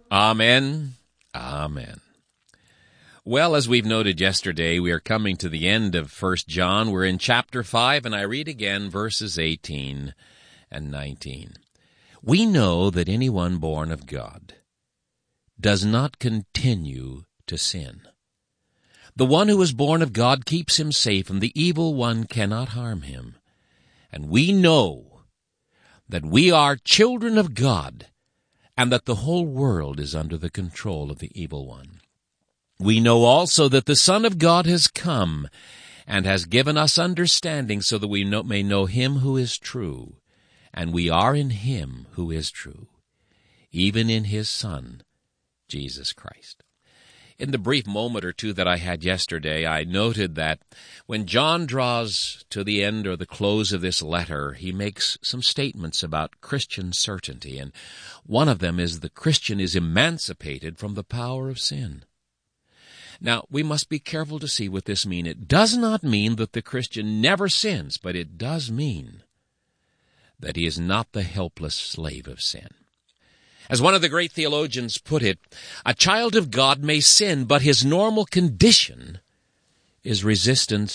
Amen. Amen. Well, as we've noted yesterday, we are coming to the end of 1 John. We're in chapter 5, and I read again verses 18 and 19. We know that anyone born of God does not continue to sin. The one who is born of God keeps him safe, and the evil one cannot harm him. And we know that we are children of God, and that the whole world is under the control of the evil one. We know also that the Son of God has come and has given us understanding so that we may know him who is true, and we are in him who is true, even in his Son, Jesus Christ. In the brief moment or two that I had yesterday, I noted that when John draws to the end or the close of this letter, he makes some statements about Christian certainty, and one of them is the Christian is emancipated from the power of sin. Now, we must be careful to see what this means. It does not mean that the Christian never sins, but it does mean that he is not the helpless slave of sin. As one of the great theologians put it, a child of God may sin, but his normal condition is resistance